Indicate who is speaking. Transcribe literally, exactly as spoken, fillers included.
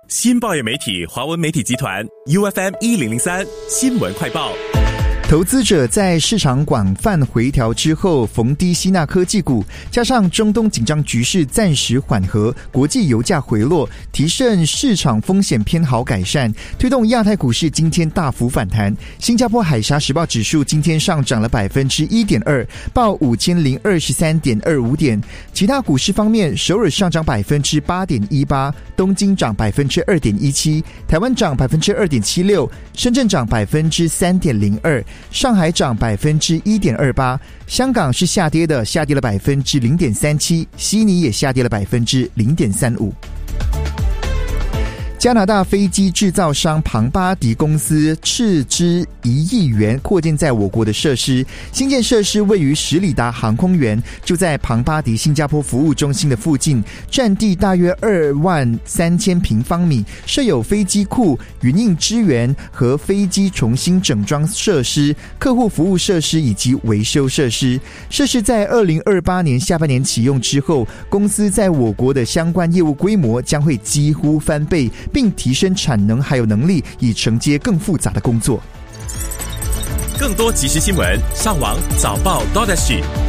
Speaker 1: 新报业媒体华文媒体集团 U F M 一零零三新闻快报。
Speaker 2: 投资者在市场广泛回调之后逢低吸纳科技股，加上中东紧张局势暂时缓和，国际油价回落，提振市场风险偏好改善，推动亚太股市今天大幅反弹。新加坡海峡时报指数今天上涨了 百分之一点二， 报 五千零二十三点二五 点。其他股市方面，首尔上涨 百分之八点一八， 东京涨 百分之二点一七， 台湾涨 百分之二点七六， 深圳涨 百分之三点零二，上海涨 百分之一点二八， 香港是下跌的，下跌了 百分之零点三七， 悉尼也下跌了 百分之零点三五。加拿大飞机制造商庞巴迪公司斥资一亿元扩建在我国的设施，新建设施位于史里达航空园，就在庞巴迪新加坡服务中心的附近，占地大约二万三千平方米，设有飞机库、云印支援和飞机重新整装设施、客户服务设施以及维修设施。设施在二零二八年下半年启用之后，公司在我国的相关业务规模将会几乎翻倍，并提升产能还有能力，以承接更复杂的工作。
Speaker 1: 更多即时新闻，上网早报 .dot s g